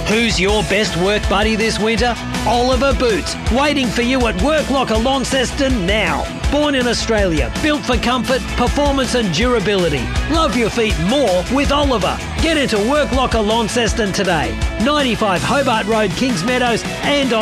Who's your best work buddy this winter? Oliver Boots, waiting for you at Work Locker Launceston now. Born in Australia, built for comfort, performance and durability. Love your feet more with Oliver. Get into Work Locker Launceston today. 95 Hobart Road, Kings Meadows and on